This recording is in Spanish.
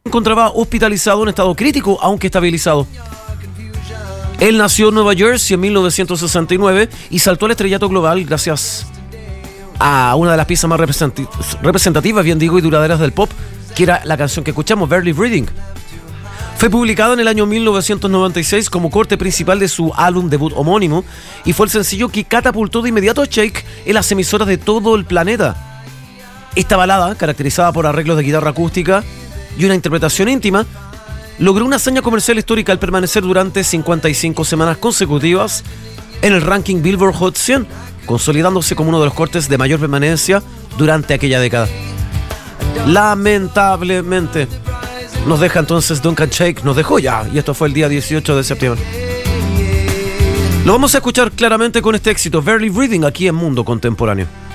encontraba hospitalizado en estado crítico, aunque estabilizado. Él nació en Nueva Jersey en 1969 y saltó al estrellato global gracias a una de las piezas más representativas, bien digo, y duraderas del pop, que era la canción que escuchamos, Barely Breathing. Fue publicado en el año 1996 como corte principal de su álbum debut homónimo y fue el sencillo que catapultó de inmediato a Shake en las emisoras de todo el planeta. Esta balada, caracterizada por arreglos de guitarra acústica y una interpretación íntima, logró una hazaña comercial histórica al permanecer durante 55 semanas consecutivas en el ranking Billboard Hot 100, consolidándose como uno de los cortes de mayor permanencia durante aquella década. Lamentablemente, nos deja entonces Duncan Sheik, nos dejó ya, y esto fue el día 18 de septiembre. Lo vamos a escuchar claramente con este éxito, Barely Breathing, aquí en Mundo Contemporáneo.